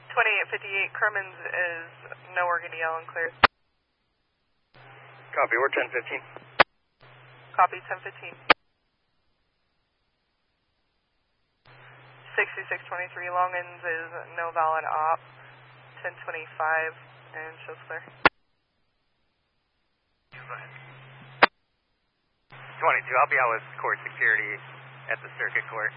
2858, Kermans is no Oregon EL and clear. Copy, we're 1015. Copy, 1015. 6623, Longans is no valid op, 1025, and shows clear. Go ahead. 22, I'll be out with court security at the circuit court.